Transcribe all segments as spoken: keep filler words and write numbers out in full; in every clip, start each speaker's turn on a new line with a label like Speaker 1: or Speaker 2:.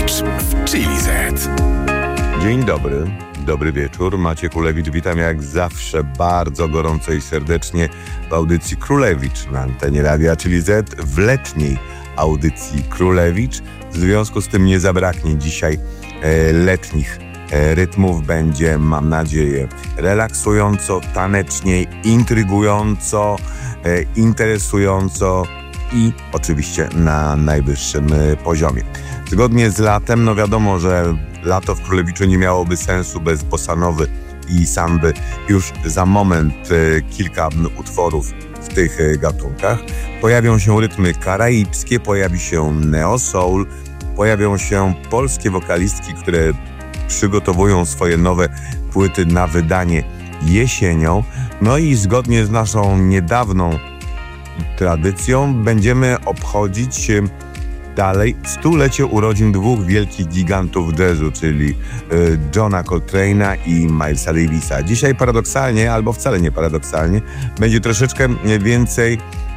Speaker 1: Królewicz w Chili Z.
Speaker 2: Dzień dobry, dobry wieczór. Maciek Królewicz, witam jak zawsze bardzo gorąco i serdecznie w audycji Królewicz na antenie Radia Chili Z, w letniej audycji Królewicz. W związku z tym nie zabraknie dzisiaj e, letnich e, rytmów. Będzie, mam nadzieję, relaksująco, tanecznie, intrygująco, e, interesująco i oczywiście na najwyższym e, poziomie. Zgodnie z latem, no wiadomo, że lato w Królewiczu nie miałoby sensu bez bossanowy i samby. Już za moment e, kilka utworów w tych e, gatunkach. Pojawią się rytmy karaibskie, pojawi się neo-soul, pojawią się polskie wokalistki, które przygotowują swoje nowe płyty na wydanie jesienią. No i zgodnie z naszą niedawną tradycją będziemy obchodzić e, dalej stulecie urodzin dwóch wielkich gigantów jazzu, czyli y, Johna Coltrane'a i Milesa Davisa. Dzisiaj paradoksalnie, albo wcale nie paradoksalnie, będzie troszeczkę więcej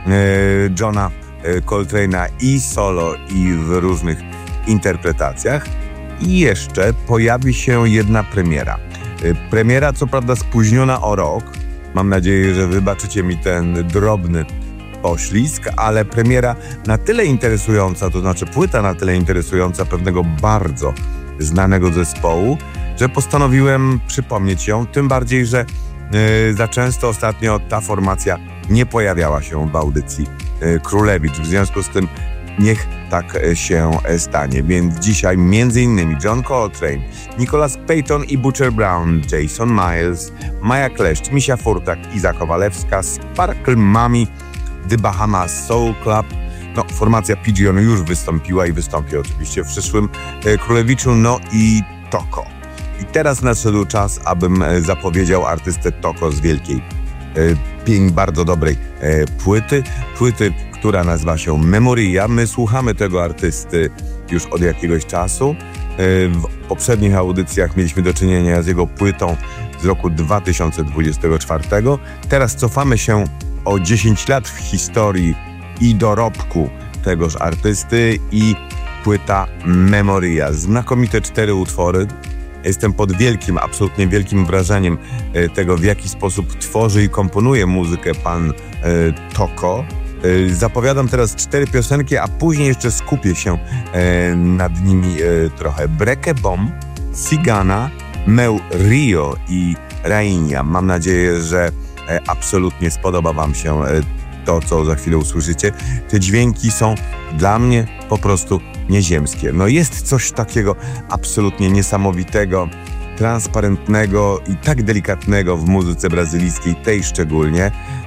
Speaker 2: y, Johna y, Coltrane'a i solo, i w różnych interpretacjach. I jeszcze pojawi się jedna premiera. Y, premiera co prawda spóźniona o rok. Mam nadzieję, że wybaczycie mi ten drobny poślizg, ale premiera na tyle interesująca, to znaczy płyta na tyle interesująca pewnego bardzo znanego zespołu, że postanowiłem przypomnieć ją, tym bardziej, że yy, za często ostatnio ta formacja nie pojawiała się w audycji yy, Królewicz, w związku z tym niech tak się stanie. Więc dzisiaj między innymi John Coltrane, Nicholas Payton i Butcher Brown, Jason Miles, Maja Kleszcz, Misia Furtak, Iza Kowalewska, Sparkle Mami, The Bahamas Soul Club. No, formacja Pigeon już wystąpiła i wystąpi oczywiście w przyszłym e, Królewiczu, no i Toko. I teraz nadszedł czas, abym e, zapowiedział artystę Toko z wielkiej, e, pięknej, bardzo dobrej e, płyty. Płyty, która nazywa się Memoria. My słuchamy tego artysty już od jakiegoś czasu. E, w poprzednich audycjach mieliśmy do czynienia z jego płytą z roku dwa tysiące dwudziestego czwartego. Teraz cofamy się o dziesięć lat w historii i dorobku tegoż artysty i płyta Memoria. Znakomite cztery utwory. Jestem pod wielkim, absolutnie wielkim wrażeniem tego, w jaki sposób tworzy i komponuje muzykę pan e, Toko. E, zapowiadam teraz cztery piosenki, a później jeszcze skupię się e, nad nimi e, trochę. Breke Bom, Cigana, Meu Rio i Rainia. Mam nadzieję, że absolutnie spodoba wam się to, co za chwilę usłyszycie. Te dźwięki są dla mnie po prostu nieziemskie. No jest coś takiego absolutnie niesamowitego, transparentnego i tak delikatnego w muzyce brazylijskiej, tej szczególnie,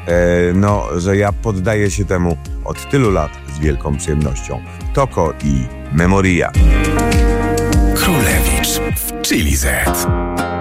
Speaker 2: no, że ja poddaję się temu od tylu lat z wielką przyjemnością. Toko i Memoria.
Speaker 1: Królewicz w Chili Z.